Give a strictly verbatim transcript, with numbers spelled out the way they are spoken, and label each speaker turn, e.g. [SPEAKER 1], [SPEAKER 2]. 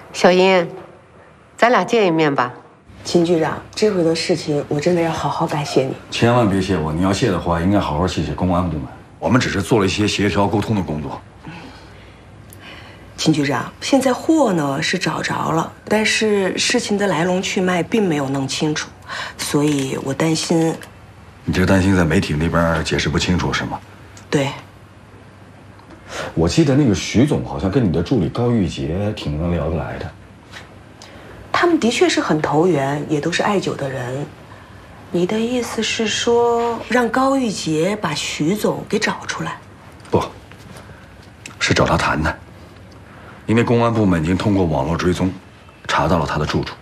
[SPEAKER 1] 小英，咱俩见一面吧。
[SPEAKER 2] 秦局长，这回的事情我真的要好好感谢你。
[SPEAKER 3] 千万别谢我，你要谢的话，应该好好谢谢公安部门。我们只是做了一些协调沟通的工作。
[SPEAKER 2] 秦局长，现在货呢是找着了，但是事情的来龙去脉并没有弄清楚，所以我担心。
[SPEAKER 3] 你这担心在媒体那边解释不清楚是吗？
[SPEAKER 2] 对。
[SPEAKER 3] 我记得那个徐总好像跟你的助理高玉洁挺能聊得来的。
[SPEAKER 2] 他们的确是很投缘，也都是爱酒的人。你的意思是说，让高玉洁把徐总给找出来？
[SPEAKER 3] 不，是找他谈谈。因为公安部门已经通过网络追踪，查到了他的住处。